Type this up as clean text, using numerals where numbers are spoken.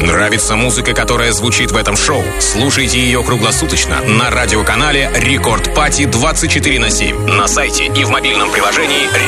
Нравится музыка, которая звучит в этом шоу? Слушайте ее круглосуточно на радиоканале Рекорд Пати 24/7, на сайте и в мобильном приложении